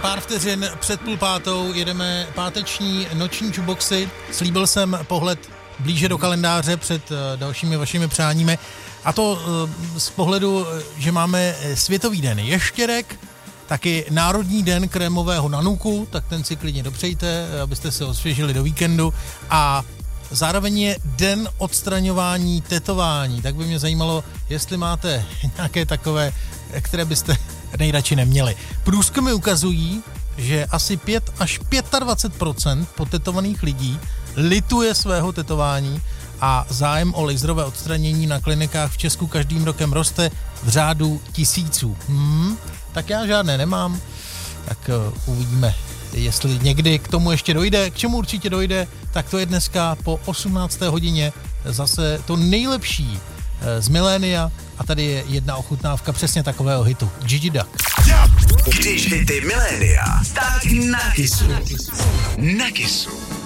Pár vteřin před 4:30 jedeme páteční noční jukeboxy. Slíbil jsem pohled blíže do kalendáře před dalšími vašimi přáními. A to z pohledu, že máme Světový den ještěrek, taky Národní den krémového nanuku, tak ten si klidně dopřejte, abyste se osvěžili do víkendu. A zároveň je den odstraňování tetování. Tak by mě zajímalo, jestli máte nějaké takové, které byste nejradši neměli. Průzkumy ukazují, že asi 5 až 25% potetovaných lidí lituje svého tetování a zájem o laserové odstranění na klinikách v Česku každým rokem roste v řádu tisíců. Tak já žádné nemám, tak uvidíme, jestli někdy k tomu ještě dojde. K čemu určitě dojde, tak to je dneska po 18. hodině zase to nejlepší z milénia a tady je jedna ochutnávka přesně takového hitu. Gigi Duck. Když hity milénia, tak na Kissu. Na Kissu.